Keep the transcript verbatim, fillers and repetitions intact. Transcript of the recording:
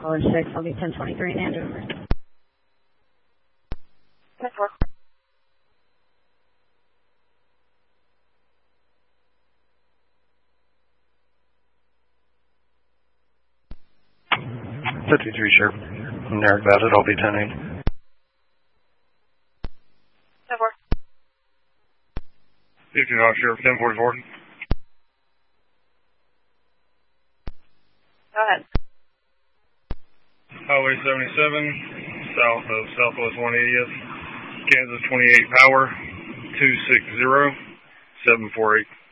Caller six, I'll be ten twenty-three in Andover. ten four. fifty-three, Sheriff. I'm Eric Bassett. I'll be ten eight. ten four. fifty-five, Sheriff. ten forty-four. Go ahead. Highway seventy-seven, south of Southwest one eightieth, Kansas twenty-eight Power, two six zero, seven four eight.